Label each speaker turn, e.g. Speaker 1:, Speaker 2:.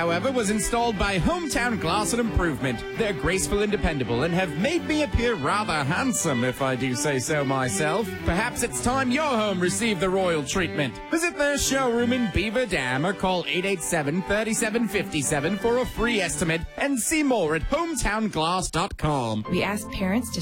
Speaker 1: however, was installed by Hometown Glass and Improvement. They're graceful and dependable and have made me appear rather handsome, if I do say so myself. Perhaps it's time your home received the royal treatment. Visit their showroom in Beaver Dam or call 887-3757 for a free estimate and see more at hometownglass.com.
Speaker 2: We ask parents to